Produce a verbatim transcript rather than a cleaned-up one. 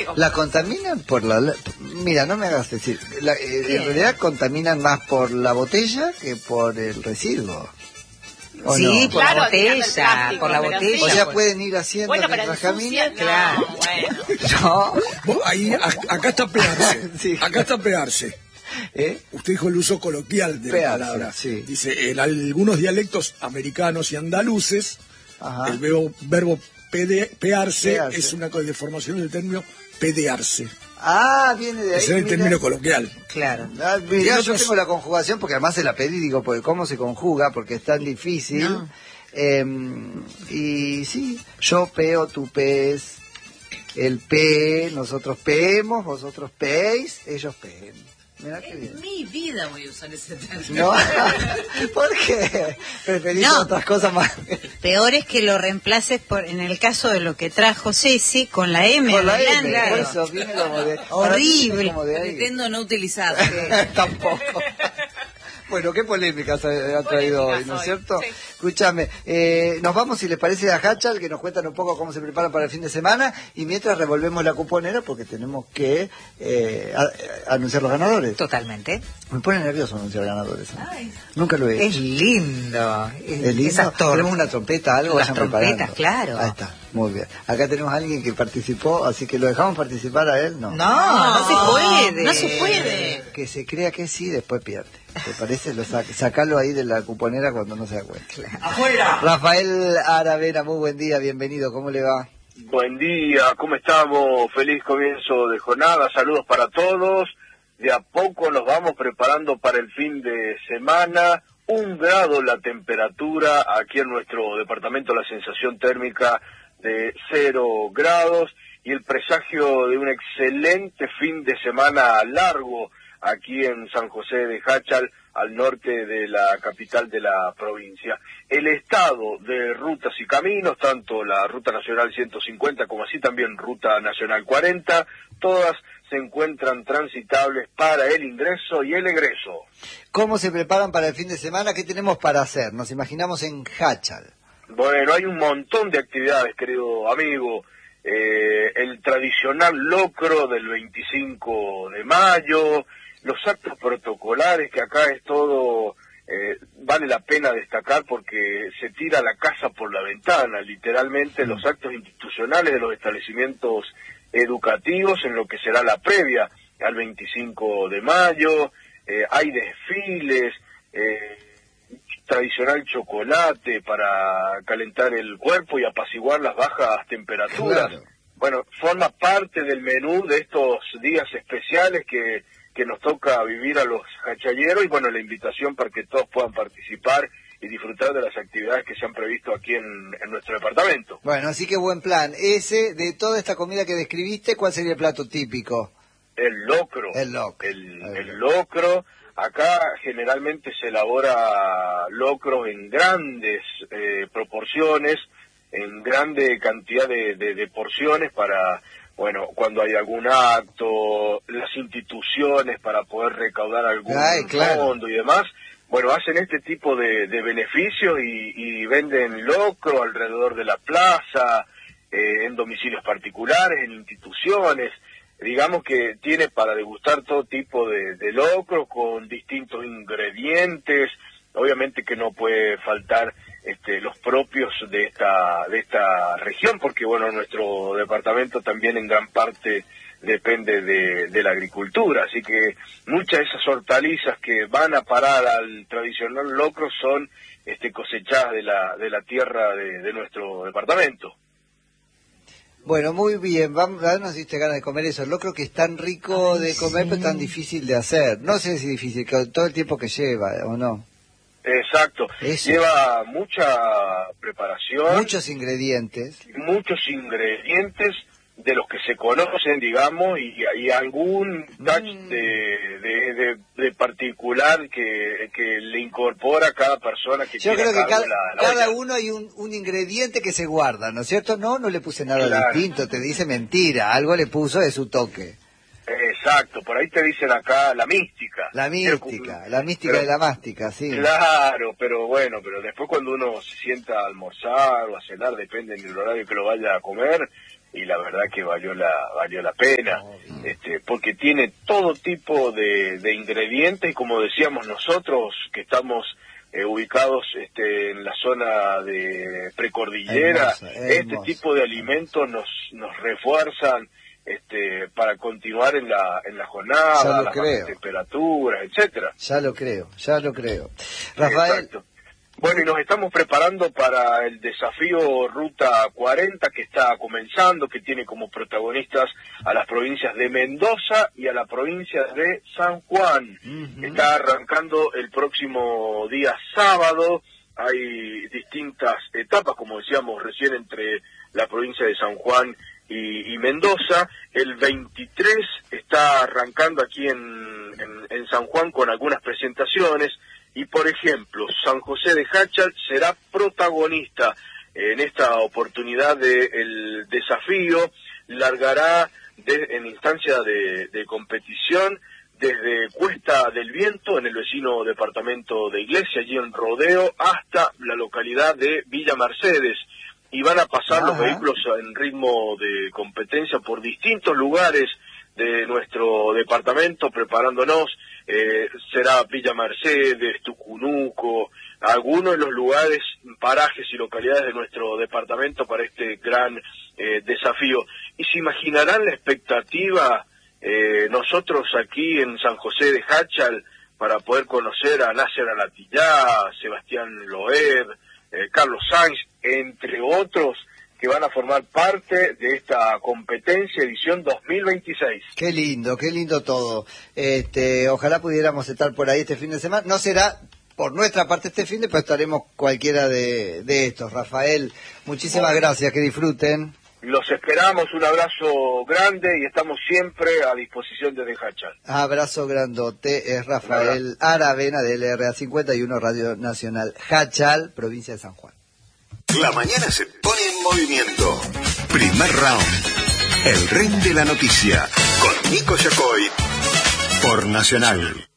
¿La contaminan por la...? Mira, no me hagas decir. La, eh, en realidad contaminan más por la botella que por el residuo. Sí, no? por Claro, la botella, plástico, por la pero botella. sí. O sea, pues. pueden ir haciendo Bueno, pero mientras caminan. ensucia, claro. no, bueno. No. Vos, ahí, a- acá está pearse. Sí. Acá está pearse. ¿Eh? Usted dijo el uso coloquial de Pearse, la palabra. sí. Dice, en algunos dialectos americanos y andaluces, Ajá. el verbo, verbo pede- pearse, Pearse. es una deformación del término pedearse. Ah, viene de ahí. Ese es el mira. término coloquial. Claro. Ah, mirá, Y yo nosotros- tengo la conjugación porque además se la pedí, digo, porque cómo se conjuga, porque es tan difícil. No. Eh, y sí, yo peo, tú pees, el pe, nosotros peemos, vosotros peéis, ellos peen. Mirá qué bien. En mi vida voy a usar ese término. No, ¿por qué? Preferís No. otras cosas más. Peor es que lo reemplaces por, en el caso de lo que trajo Ceci, con la M. Por la adelante. M, por Claro. eso viene como de... Horrible. para mí como de ahí. Pretendo no utilizarlo. Tampoco. Bueno, qué polémicas ha, ha traído hoy, ¿no es hoy, cierto? sí. Escúchame, eh, nos vamos, si les parece, a Hachal, que nos cuentan un poco cómo se preparan para el fin de semana, y mientras revolvemos la cuponera, porque tenemos que eh, a- a- anunciar los ganadores. Totalmente. Me pone nervioso anunciar ganadores. ¿eh? Ay. Nunca lo he Es hecho. lindo. Es lindo. Esas tor- Tenemos una trompeta, algo Las vayan trompetas, preparando. claro. Ahí está, muy bien. Acá tenemos a alguien que participó, así que lo dejamos participar a él, ¿no? No, no se puede. No se puede. Que se crea que sí, después pierde. ¿Te parece? Lo sac- sacalo ahí de la cuponera cuando no se da cuenta. ¡Afuera! Rafael Aravena, muy buen día, bienvenido, ¿cómo le va? Buen día, ¿cómo estamos? Feliz comienzo de jornada, saludos para todos. De a poco nos vamos preparando para el fin de semana. Un grado la temperatura, aquí en nuestro departamento la sensación térmica de cero grados y el presagio de un excelente fin de semana largo aquí en San José de Hachal, al norte de la capital de la provincia. El estado de rutas y caminos, tanto la Ruta Nacional ciento cincuenta como así también Ruta Nacional cuarenta, todas se encuentran transitables para el ingreso y el egreso. ¿Cómo se preparan para el fin de semana? ¿Qué tenemos para hacer? Nos imaginamos en Hachal. Bueno, hay un montón de actividades, querido amigo. Eh, el tradicional locro del veinticinco de mayo, los actos protocolares, que acá es todo, eh, vale la pena destacar porque se tira la casa por la ventana, literalmente, los actos institucionales de los establecimientos educativos en lo que será la previa al veinticinco de mayo, eh, hay desfiles, eh, tradicional chocolate para calentar el cuerpo y apaciguar las bajas temperaturas. Claro. Bueno, forma parte del menú de estos días especiales que, que nos toca vivir a los hachalleros, y bueno, la invitación para que todos puedan participar y disfrutar de las actividades que se han previsto aquí en, en nuestro departamento. Bueno, así que buen plan. Ese, de toda esta comida que describiste, ¿cuál sería el plato típico? El locro. El locro. El, El el locro. Acá generalmente se elabora locro en grandes eh, proporciones, en grande cantidad de, de, de porciones para, bueno, cuando hay algún acto, las instituciones para poder recaudar algún Ay, claro. fondo y demás. Bueno, hacen este tipo de, de beneficios y, y venden locro alrededor de la plaza, eh, en domicilios particulares, en instituciones. Digamos que tiene para degustar todo tipo de, de locro con distintos ingredientes. Obviamente que no puede faltar este, los propios de esta de esta región, porque bueno, nuestro departamento también en gran parte depende de, de la agricultura, así que muchas de esas hortalizas que van a parar al tradicional locro son este, cosechadas de la de la tierra de, de nuestro departamento. Bueno, muy bien, vamos, a nos diste ganas de comer eso. El locro que es tan rico Ay, de comer, sí. pero tan difícil de hacer. No sé si es difícil, que todo el tiempo que lleva, ¿o no? Exacto, Eso. lleva mucha preparación, Muchos ingredientes. muchos ingredientes de los que se conocen, digamos, y, y algún touch Mm. de, de, de, de particular que, que le incorpora a cada persona que Yo tiene creo a que cargo cada, la, la cada olla. uno hay un, un ingrediente que se guarda, ¿no es cierto? No, no le puse nada Claro. distinto, te dice mentira, algo le puso de su toque. Exacto, por ahí te dicen acá la mística. La Pero- mística, la mística pero- de la mástica, sí. Claro, pero bueno, pero después cuando uno se sienta a almorzar o a cenar, depende del horario que lo vaya a comer, y la verdad que valió la valió la pena, este, porque tiene todo tipo de, de ingredientes, y como decíamos nosotros, que estamos eh, ubicados este, en la zona de precordillera, hermoso, hermoso. Este tipo de alimentos nos nos refuerzan este, para continuar en la en la jornada, las bajas temperaturas, etcétera. Ya lo creo, ya lo creo. Rafael. Exacto. Bueno, y nos estamos preparando para el desafío Ruta cuarenta, que está comenzando, que tiene como protagonistas a las provincias de Mendoza y a la provincia de San Juan. Uh-huh. Está arrancando el próximo día sábado. Hay distintas etapas, como decíamos recién, entre la provincia de San Juan y, y Mendoza. El veintitrés está arrancando aquí en, en, en San Juan con algunas presentaciones. Y, por ejemplo, San José de Jáchal será protagonista en esta oportunidad del desafío. Largará de, en instancia de, de competición desde Cuesta del Viento, en el vecino departamento de Iglesia, allí en Rodeo, hasta la localidad de Villa Mercedes. Y van a pasar Ajá. los vehículos en ritmo de competencia por distintos lugares de nuestro departamento, preparándonos. Eh, será Villa Mercedes, Tucunuco, algunos de los lugares, parajes y localidades de nuestro departamento para este gran eh, desafío. Y se imaginarán la expectativa eh, nosotros aquí en San José de Jáchal para poder conocer a Nasser Alatillá, Sebastián Loeb, eh, Carlos Sainz, entre otros, que van a formar parte de esta competencia edición dos mil veintiséis. Qué lindo, qué lindo todo. Este, ojalá pudiéramos estar por ahí este fin de semana. No será por nuestra parte este fin de, pero estaremos cualquiera de, de estos. Rafael, muchísimas bueno, gracias, que disfruten. Los esperamos, un abrazo grande y estamos siempre a disposición desde Jáchal. Abrazo grandote, es Rafael Aravena de L R A cincuenta y uno Radio Nacional Jáchal, provincia de San Juan. La mañana se pone en movimiento. Primer round. El ring de la noticia. Con Nico Yacoy. Por Nacional.